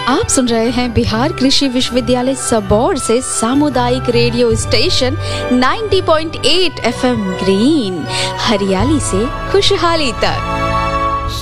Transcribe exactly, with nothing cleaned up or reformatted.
आप सुन रहे हैं बिहार कृषि विश्वविद्यालय सबौर से सामुदायिक रेडियो स्टेशन नब्बे पॉइंट आठ एफएम ग्रीन, हरियाली से खुशहाली तक।